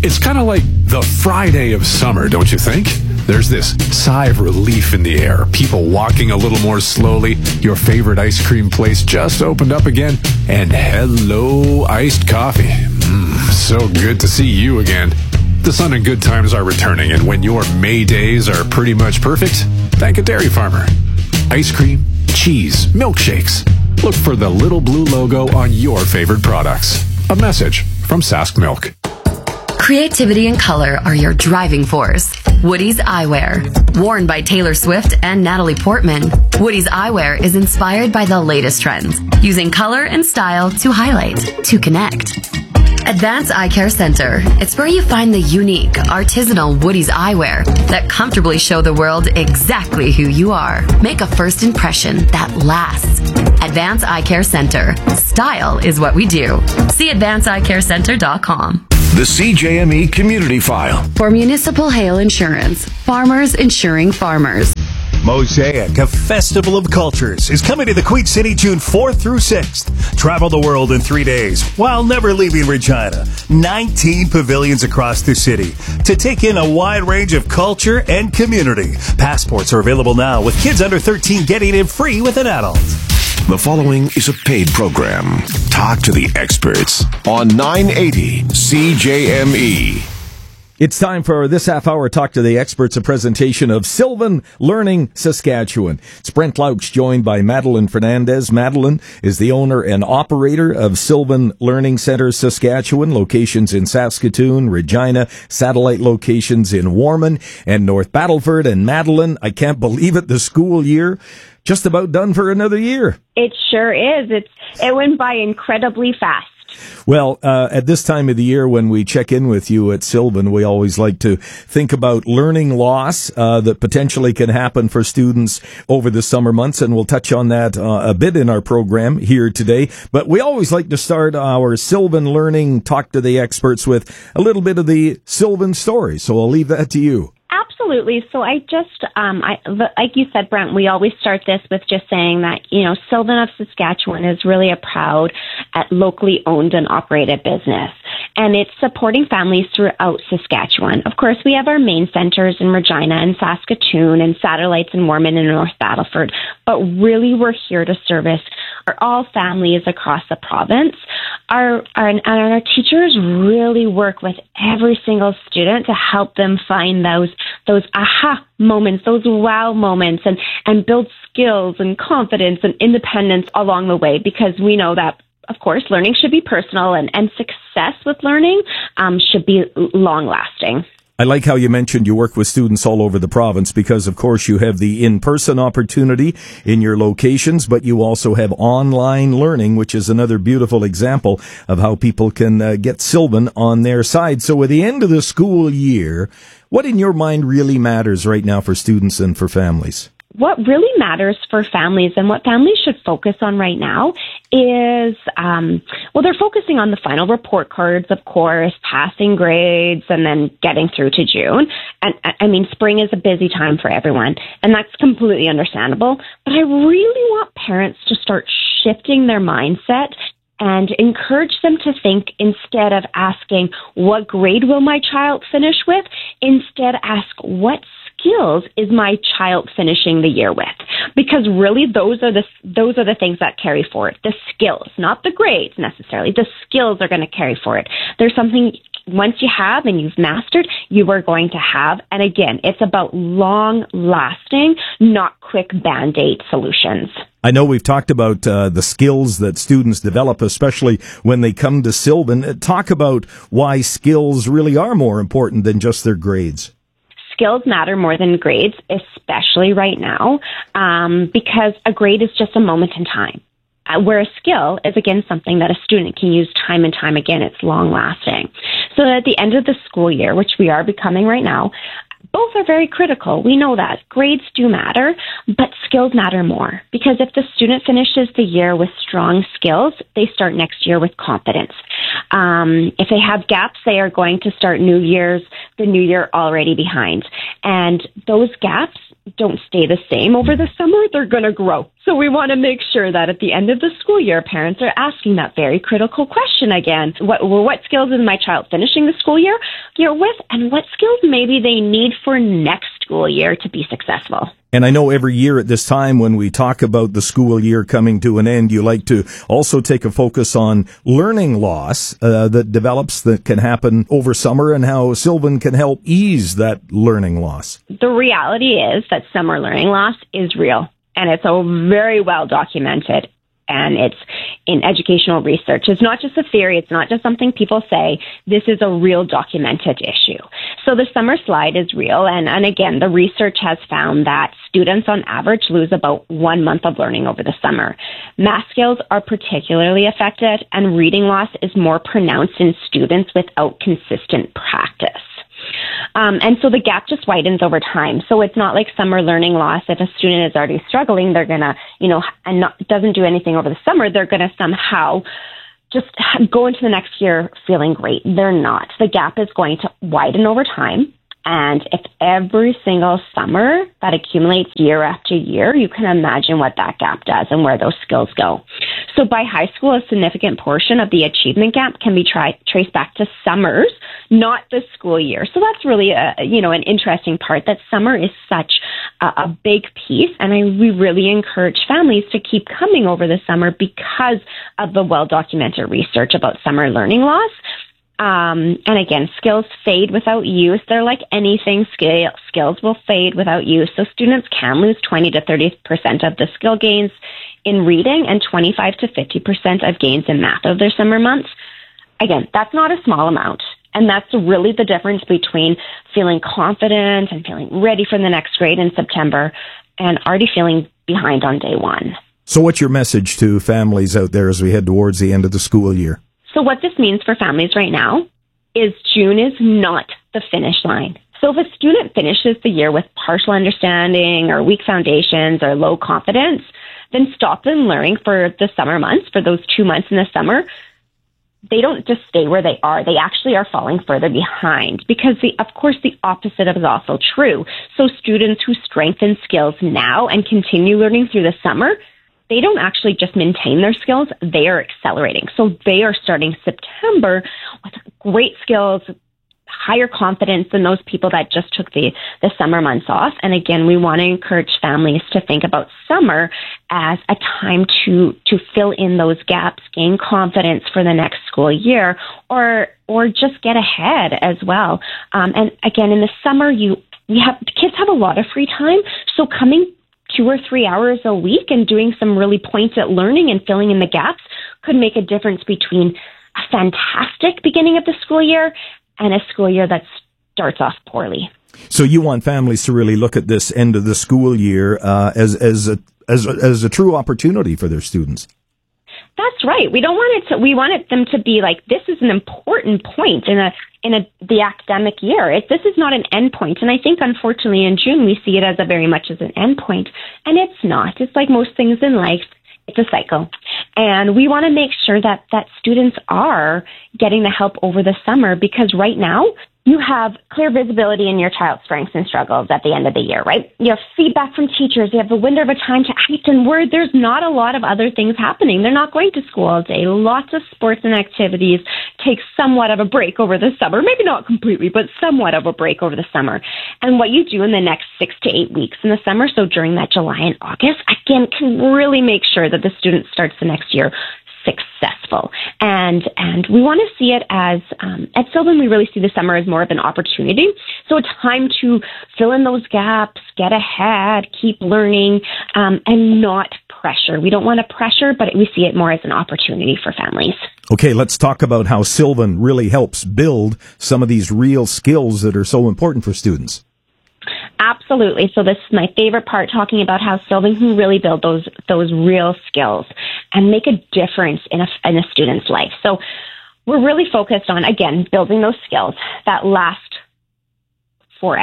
It's kind of like the Friday of summer, don't you think? There's this sigh of relief in the air. People walking a little more slowly. Your favorite ice cream place just opened up again. And hello, iced coffee. So good to see you again. The sun and good times are returning, and when your May days are pretty much perfect, thank a dairy farmer. Ice cream, cheese, milkshakes. Look for the little blue logo on your favorite products. A message from Sask Milk. Creativity and color are your driving force. Woody's Eyewear. Worn by Taylor Swift and Natalie Portman, Woody's Eyewear is inspired by the latest trends, using color and style to highlight, to connect. Advanced Eye Care Center. It's where you find the unique, artisanal Woody's eyewear that comfortably show the world exactly who you are. Make a first impression that lasts. Advanced Eye Care Center. Style is what we do. See advancedeyecarecenter.com. The CJME Community File. For municipal hail insurance, farmers insuring farmers. Mosaic, a festival of cultures, is coming to the Queen City June 4th through 6th. Travel the world in 3 days while never leaving Regina. 19 pavilions across the city to take in a wide range of culture and community. Passports are available now, with kids under 13 getting in free with an adult. The following is a paid program. Talk to the experts on 980 CJME. It's time for this half-hour Talk to the Experts, a presentation of Sylvan Learning Saskatchewan. It's Brent Lauch, joined by Madeline Fernandez. Madeline is the owner and operator of Sylvan Learning Center Saskatchewan, locations in Saskatoon, Regina, satellite locations in Warman and North Battleford. And Madeline, I can't believe it, the school year just about done for another year. It sure is. It went by incredibly fast. Well, at this time of the year when we check in with you at Sylvan, we always like to think about learning loss that potentially can happen for students over the summer months, and we'll touch on that a bit in our program here today. But we always like to start our Sylvan Learning Talk to the Experts with a little bit of the Sylvan story, so I'll leave that to you. Absolutely. So I just, like you said, Brent, we always start this with just saying that, Sylvan of Saskatchewan is really a proud, locally owned and operated business. And it's supporting families throughout Saskatchewan. Of course, we have our main centers in Regina and Saskatoon and satellites in Warman and North Battleford. But really, we're here to service all families across the province. Our teachers really work with every single student to help them find those aha moments, those wow moments, and build skills and confidence and independence along the way, because we know that, of course, learning should be personal and success with learning should be long-lasting. I like how you mentioned you work with students all over the province because, of course, you have the in-person opportunity in your locations, but you also have online learning, which is another beautiful example of how people can get Sylvan on their side. So at the end of the school year, what in your mind really matters right now for students and for families? What really matters for families and what families should focus on right now is, they're focusing on the final report cards, of course, passing grades, and then getting through to June. And I mean, spring is a busy time for everyone, and that's completely understandable. But I really want parents to start shifting their mindset and encourage them to think, instead of asking, what grade will my child finish with? Instead, ask, what skills is my child finishing the year with? Because really, those are the things that carry forward. The skills, not the grades necessarily. The skills are going to carry forward. There's something once you have and you've mastered, you are going to have. And again, it's about long-lasting, not quick Band-Aid solutions. I know we've talked about the skills that students develop, especially when they come to Sylvan. Talk about why skills really are more important than just their grades. Skills matter more than grades, especially right now, because a grade is just a moment in time. Where a skill is, again, something that a student can use time and time again. It's long-lasting. So at the end of the school year, which we are becoming right now, both are very critical. We know that. Grades do matter, but skills matter more. Because if the student finishes the year with strong skills, they start next year with confidence. If they have gaps, they are going to start the new year already behind. And those gaps don't stay the same over the summer. They're going to grow. So we want to make sure that at the end of the school year, parents are asking that very critical question again. What skills is my child finishing the school year with, and what skills maybe they need for next school year to be successful? And I know every year at this time when we talk about the school year coming to an end, you like to also take a focus on learning loss that can happen over summer and how Sylvan can help ease that learning loss. The reality is that summer learning loss is real, and it's very well documented. And it's in educational research. It's not just a theory. It's not just something people say. This is a real documented issue. So the summer slide is real. And again, the research has found that students on average lose about 1 month of learning over the summer. Math skills are particularly affected, and reading loss is more pronounced in students without consistent practice. And so the gap just widens over time. So it's not like summer learning loss. If a student is already struggling, they're going to, doesn't do anything over the summer, they're going to somehow just go into the next year feeling great. They're not. The gap is going to widen over time. And if every single summer that accumulates year after year, you can imagine what that gap does and where those skills go. So by high school, a significant portion of the achievement gap can be traced back to summers, not the school year. So that's really an interesting part, that summer is such a big piece. And we really encourage families to keep coming over the summer because of the well-documented research about summer learning loss. And again, skills fade without use. They're like anything. Skills will fade without use. So students can lose 20 to 30% of the skill gains in reading and 25 to 50% of gains in math over their summer months. Again, that's not a small amount. And that's really the difference between feeling confident and feeling ready for the next grade in September and already feeling behind on day one. So what's your message to families out there as we head towards the end of the school year? So what this means for families right now is June is not the finish line. So if a student finishes the year with partial understanding or weak foundations or low confidence, then stop them learning for the summer months, for those 2 months in the summer. They don't just stay where they are. They actually are falling further behind because, of course, the opposite is also true. So students who strengthen skills now and continue learning through the summer, they don't actually just maintain their skills, they are accelerating. So they are starting September with great skills, higher confidence than those people that just took the summer months off. And again, we want to encourage families to think about summer as a time to fill in those gaps, gain confidence for the next school year, or just get ahead as well. And again, in the summer, kids have a lot of free time, so coming 2 or 3 hours a week and doing some really pointed learning and filling in the gaps could make a difference between a fantastic beginning of the school year and a school year that starts off poorly. So you want families to really look at this end of the school year as a true opportunity for their students. That's right. We want them to be like, this is an important point in the academic year. This is not an end point. And I think, unfortunately, in June, we see it as very much as an end point. And it's not. It's like most things in life. It's a cycle. And we want to make sure that students are getting the help over the summer, because right now, you have clear visibility in your child's strengths and struggles at the end of the year, right? You have feedback from teachers. You have a window of a time to act, and there's not a lot of other things happening. They're not going to school all day. Lots of sports and activities take somewhat of a break over the summer. Maybe not completely, but somewhat of a break over the summer. And what you do in the next 6 to 8 weeks in the summer, so during that July and August, again, can really make sure that the student starts the next year successful. And we want to see it as, at Sylvan, we really see the summer as more of an opportunity. So a time to fill in those gaps, get ahead, keep learning, and not pressure. We don't want to pressure, but we see it more as an opportunity for families. Okay, let's talk about how Sylvan really helps build some of these real skills that are so important for students. Absolutely. So this is my favorite part, talking about how Sylvan can really build those real skills and make a difference in a student's life. So we're really focused on, again, building those skills that last forever.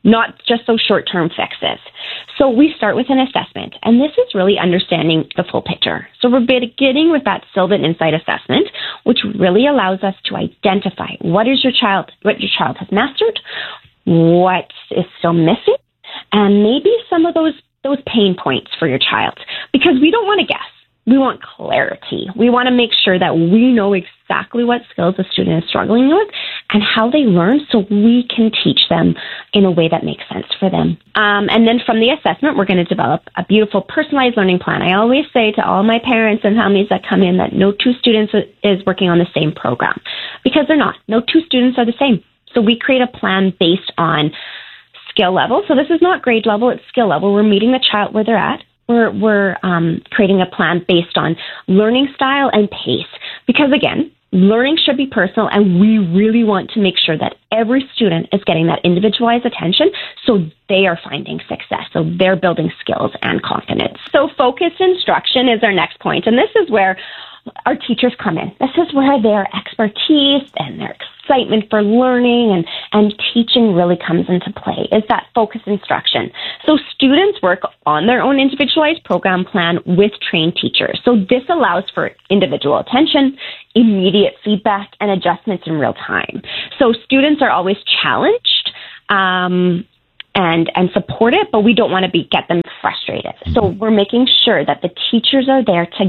not just those short-term fixes. So we start with an assessment, and this is really understanding the full picture. So we're beginning with that Sylvan Insight Assessment, which really allows us to identify what your child has mastered, what is still missing, and maybe some of those pain points for your child. Because we don't want to guess. We want clarity. We want to make sure that we know exactly what skills a student is struggling with and how they learn so we can teach them in a way that makes sense for them. And then from the assessment, we're going to develop a beautiful personalized learning plan. I always say to all my parents and families that come in that no two students is working on the same program, because they're not. No two students are the same. So we create a plan based on skill level. So this is not grade level, it's skill level. We're meeting the child where they're at. We're creating a plan based on learning style and pace. Because again, learning should be personal, and we really want to make sure that every student is getting that individualized attention so they are finding success, so they're building skills and confidence. So focused instruction is our next point, and this is where our teachers come in. This is where their expertise and their excitement for learning and teaching really comes into play, is that focused instruction. So students work on their own individualized program plan with trained teachers. So this allows for individual attention, immediate feedback, and adjustments in real time. So students are always challenged and support it, but we don't want to get them frustrated. So we're making sure that the teachers are there to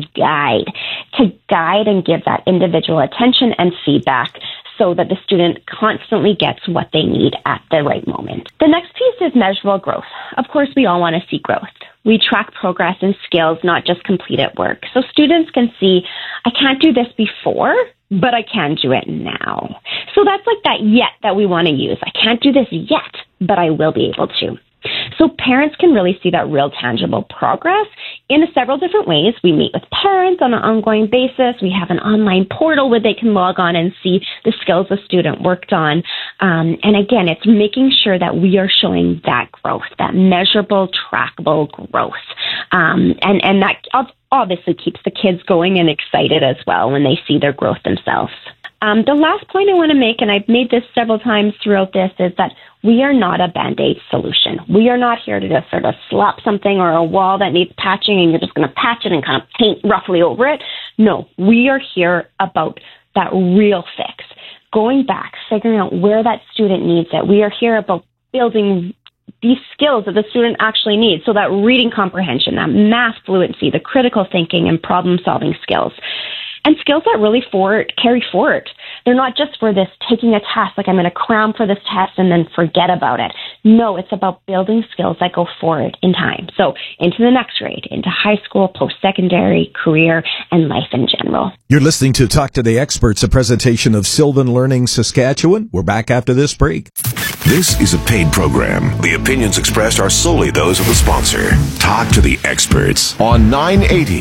guide and give that individual attention and feedback so that the student constantly gets what they need at the right moment. The next piece is measurable growth. Of course, we all want to see growth. We track progress and skills, not just completed work. So students can see, I can't do this before, but I can do it now. So that's like that yet that we want to use. I can't do this yet, but I will be able to. So parents can really see that real tangible progress in several different ways. We meet with parents on an ongoing basis. We have an online portal where they can log on and see the skills the student worked on. And again, it's making sure that we are showing that growth, that measurable, trackable growth. And that obviously keeps the kids going and excited as well when they see their growth themselves. The last point I want to make, and I've made this several times throughout this, is that we are not a Band-Aid solution. We are not here to just sort of slap something or a wall that needs patching and you're just going to patch it and kind of paint roughly over it. No, we are here about that real fix. Going back, figuring out where that student needs it. We are here about building these skills that the student actually needs. So that reading comprehension, that math fluency, the critical thinking and problem-solving skills. And skills that really carry forward. They're not just for this taking a test, like I'm going to cram for this test and then forget about it. No, it's about building skills that go forward in time. So into the next grade, into high school, post-secondary, career, and life in general. You're listening to Talk to the Experts, a presentation of Sylvan Learning Saskatchewan. We're back after this break. This is a paid program. The opinions expressed are solely those of the sponsor. Talk to the Experts on 980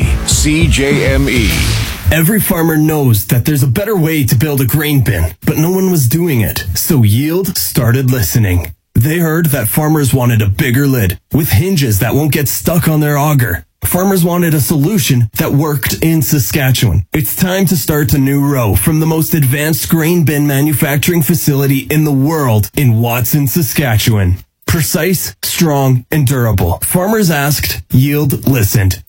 CJME. Every farmer knows that there's a better way to build a grain bin, but no one was doing it. So Yield started listening. They heard that farmers wanted a bigger lid with hinges that won't get stuck on their auger. Farmers wanted a solution that worked in Saskatchewan. It's time to start a new row from the most advanced grain bin manufacturing facility in the world in Watson, Saskatchewan. Precise, strong, and durable. Farmers asked, Yield listened.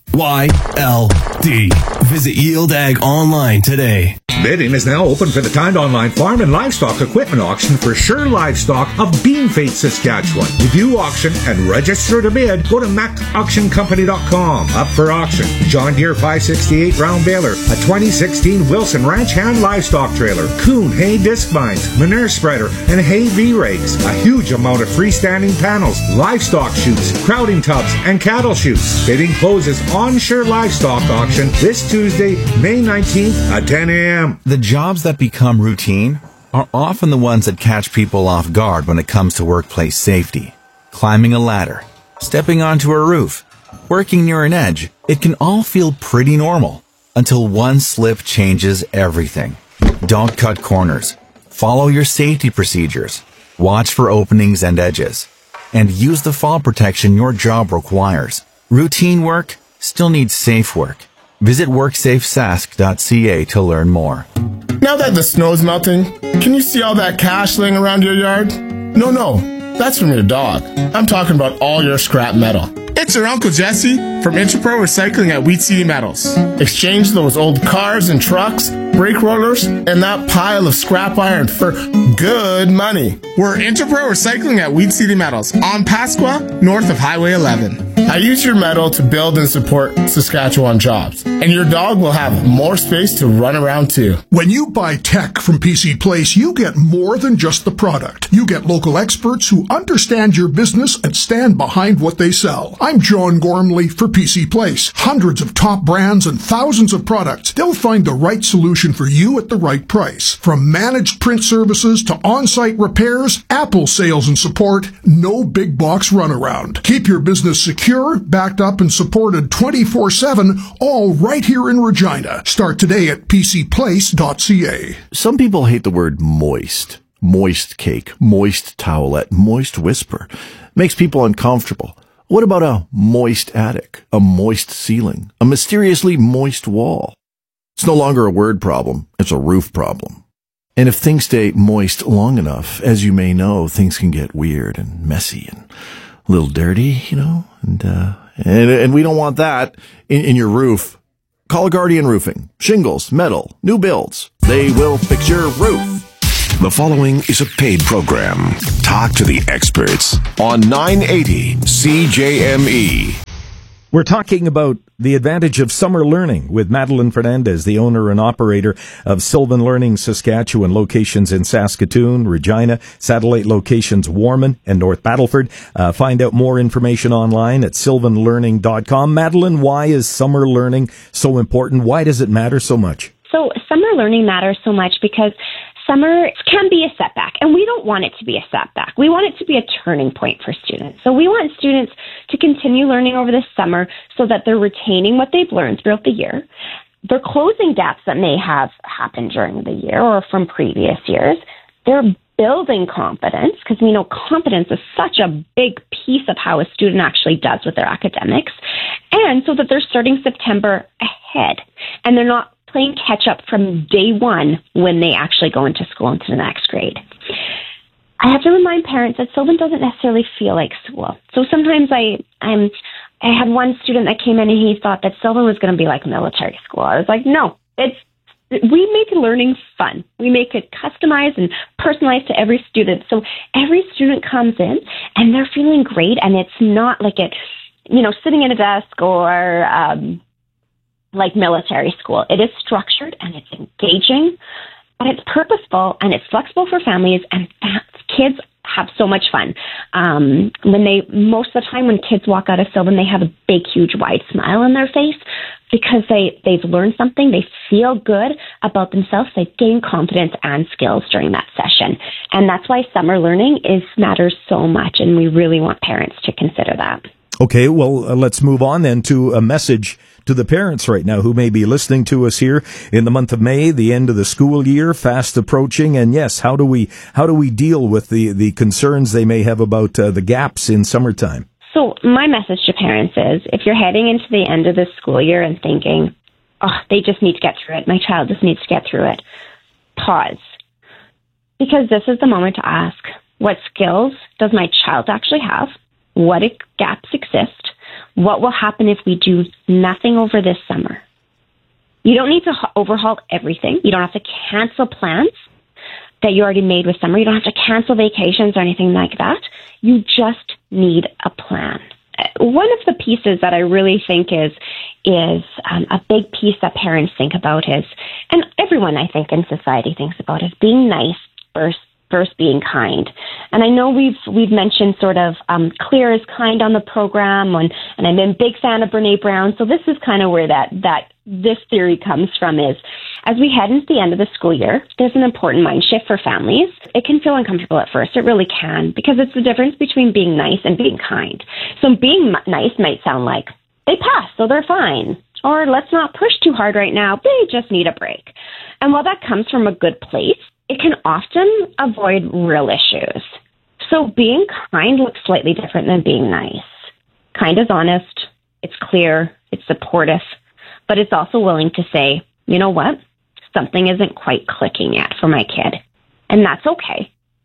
YLD. Visit Yield Ag online today. Bidding is now open for the timed online farm and livestock equipment auction for Sure Livestock of Beanfate, Saskatchewan. To view auction and register to bid, go to macauctioncompany.com. Up for auction, John Deere 568 round baler, a 2016 Wilson Ranch hand livestock trailer, Kuhn hay disc binds, manure spreader, and hay V-rakes. A huge amount of freestanding panels, livestock chutes, crowding tubs, and cattle chutes. Bidding closes on Sure Livestock auction this Tuesday, May 19th at 10 a.m. The jobs that become routine are often the ones that catch people off guard when it comes to workplace safety. Climbing a ladder, stepping onto a roof, working near an edge, it can all feel pretty normal until one slip changes everything. Don't cut corners. Follow your safety procedures. Watch for openings and edges. And use the fall protection your job requires. Routine work still needs safe work. Visit WorksafeSask.ca to learn more. Now that the snow's melting, can you see all that cash laying around your yard? No. That's from your dog. I'm talking about all your scrap metal. It's your Uncle Jesse from Interpro Recycling at Wheat City Metals. Exchange those old cars and trucks, brake rollers, and that pile of scrap iron for good money. We're Interpro Recycling at Wheat City Metals on Pasqua, north of Highway 11. I use your metal to build and support Saskatchewan jobs, and your dog will have more space to run around too. When you buy tech from PC Place, you get more than just the product. You get local experts who understand your business and stand behind what they sell. I'm John Gormley for PC Place. Hundreds of top brands and thousands of products. They'll find the right solution for you at the right price. From managed print services to on-site repairs, Apple sales and support, no big box runaround. Keep your business secure, backed up and supported 24/7, all right here in Regina. Start today at pcplace.ca. Some people hate the word moist. Moist cake, moist towelette, moist whisper. Makes people uncomfortable. What about a moist attic, a moist ceiling, a mysteriously moist wall? It's no longer a word problem, it's a roof problem. And if things stay moist long enough, as you may know, things can get weird and messy and a little dirty, and we don't want that in your roof. Call Guardian Roofing. Shingles, metal, new builds. They will fix your roof. The following is a paid program. Talk to the experts on 980 CJME. We're talking about the advantage of summer learning with Madeline Fernandez, the owner and operator of Sylvan Learning Saskatchewan, locations in Saskatoon, Regina, satellite locations Warman and North Battleford. Find out more information online at sylvanlearning.com. Madeline, why is summer learning so important? Why does it matter so much? So summer learning matters so much because summer can be a setback, and we don't want it to be a setback. We want it to be a turning point for students. So we want students to continue learning over this summer so that they're retaining what they've learned throughout the year. They're closing gaps that may have happened during the year or from previous years. They're building confidence, because we know confidence is such a big piece of how a student actually does with their academics, and so that they're starting September ahead, and they're not playing catch up from day one when they actually go into school into the next grade. I have to remind parents that Sylvan doesn't necessarily feel like school. So sometimes I had one student that came in and he thought that Sylvan was going to be like military school. I was like, no, we make learning fun. We make it customized and personalized to every student. So every student comes in and they're feeling great, and it's not like sitting at a desk or like military school. It is structured and it's engaging, but it's purposeful and it's flexible for families, and kids have so much fun. Most of the time when kids walk out of Sylvan, they have a big, huge, wide smile on their face because they've learned something. They feel good about themselves. They gain confidence and skills during that session. And that's why summer learning matters so much, and we really want parents to consider that. Okay, well, let's move on then to a message to the parents right now who may be listening to us here in the month of May, the end of the school year, fast approaching. And yes, how do we deal with the concerns they may have about the gaps in summertime? So my message to parents is, if you're heading into the end of the school year and thinking, they just need to get through it, my child just needs to get through it, pause. Because this is the moment to ask, what skills does my child actually have? What gaps exist? What will happen if we do nothing over this summer? You don't need to overhaul everything. You don't have to cancel plans that you already made with summer. You don't have to cancel vacations or anything like that. You just need a plan. One of the pieces that I really think is a big piece that parents think about is, and everyone I think in society thinks about, is being nice versus being kind. And I know we've mentioned sort of clear is kind on the program, and I'm a big fan of Brene Brown. So this is kind of where this theory comes from, is as we head into the end of the school year, there's an important mind shift for families. It can feel uncomfortable at first. It really can, because it's the difference between being nice and being kind. So being nice might sound like, they passed, so they're fine. Or let's not push too hard right now. They just need a break. And while that comes from a good place, it can often avoid real issues. So being kind looks slightly different than being nice. Kind is honest, it's clear, it's supportive, but it's also willing to say, you know what, something isn't quite clicking yet for my kid. And that's okay.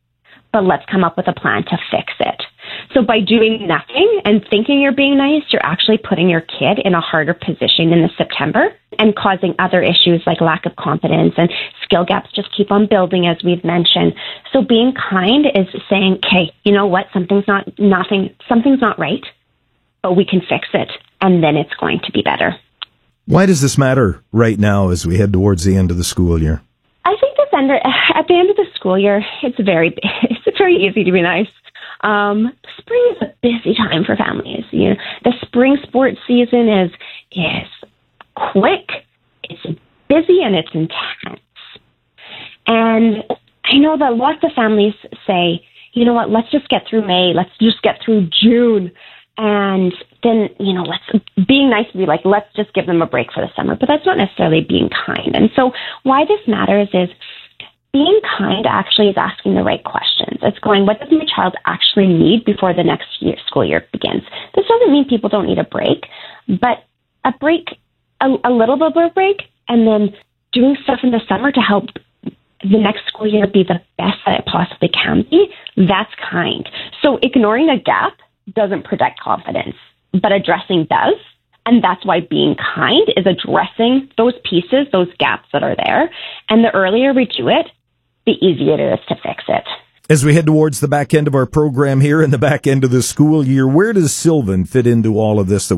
but let's come up with a plan to fix it. So by doing nothing and thinking you're being nice, you're actually putting your kid in a harder position in the September and causing other issues like lack of confidence, and skill gaps just keep on building, as we've mentioned. So being kind is saying, okay, you know what, something's not right, but we can fix it, and then it's going to be better. Why does this matter right now as we head towards the end of the school year? I think at the end of the school year, it's very easy to be nice. Spring is a busy time for families. You know, the spring sports season is quick, it's busy, and it's intense. And I know that lots of families say, you know what, let's just get through May, let's just get through June, and then, you know, being nice would be like, let's just give them a break for the summer. But that's not necessarily being kind. And so why this matters is being kind actually is asking the right questions. It's going, what does my child actually need before the next school year begins? This doesn't mean people don't need a break, but a break, a little bit of a break, and then doing stuff in the summer to help the next school year be the best that it possibly can be, that's kind. So ignoring a gap doesn't protect confidence, but addressing does. And that's why being kind is addressing those pieces, those gaps that are there. And the earlier we do it, the easier it is to fix it. As we head towards the back end of our program here and the back end of the school year, where does Sylvan fit into all of this that